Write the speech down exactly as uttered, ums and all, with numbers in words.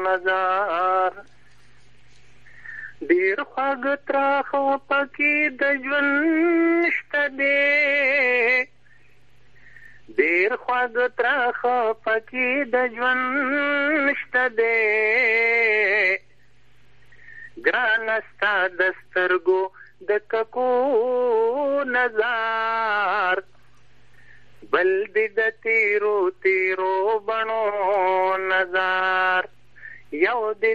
نظر ډېر خواږه تراخه پکې د ژوند شته دی ډېر خواږه تراخه پکې د ژوند شته دی ګرانه ستا د سترګو د ککو نظر بل دې د تیرو تیرو بڼو نظر یو دې